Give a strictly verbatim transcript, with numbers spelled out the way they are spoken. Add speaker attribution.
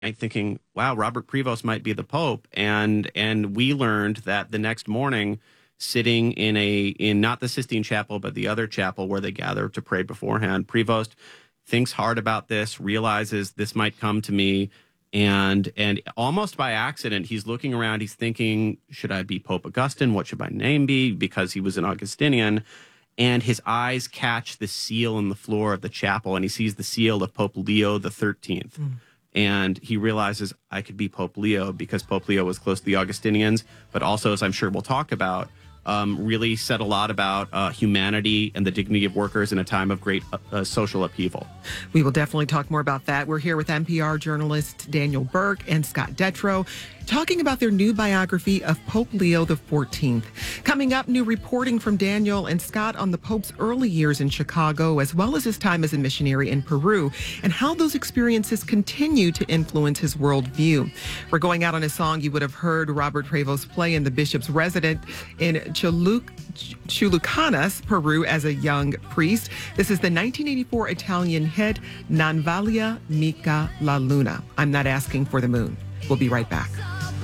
Speaker 1: thinking, wow, Robert Prevost might be the Pope. And and we learned that the next morning, sitting in a in not the Sistine Chapel, but the other chapel where they gather to pray beforehand, Prevost thinks hard about this, realizes this might come to me. And and almost by accident, he's looking around. He's thinking, should I be Pope Augustine? What should my name be? Because he was an Augustinian. And his eyes catch the seal in the floor of the chapel, and he sees the seal of Pope Leo the thirteenth. Mm. And he realizes, I could be Pope Leo, because Pope Leo was close to the Augustinians, but also, as I'm sure we'll talk about, um, really said a lot about uh, humanity and the dignity of workers in a time of great uh, uh, social upheaval.
Speaker 2: We will definitely talk more about that. We're here with N P R journalist Daniel Burke and Scott Detrow, talking about their new biography of Pope Leo the fourteenth. Coming up, new reporting from Daniel and Scott on the Pope's early years in Chicago, as well as his time as a missionary in Peru, and how those experiences continue to influence his worldview. We're going out on a song you would have heard Robert Prevost play in the bishop's residence in Chuluc- Chulucanas, Peru, as a young priest. This is the nineteen eighty-four Italian hit, Non Valia Mica la Luna. I'm Not Asking for the Moon. We'll be right back.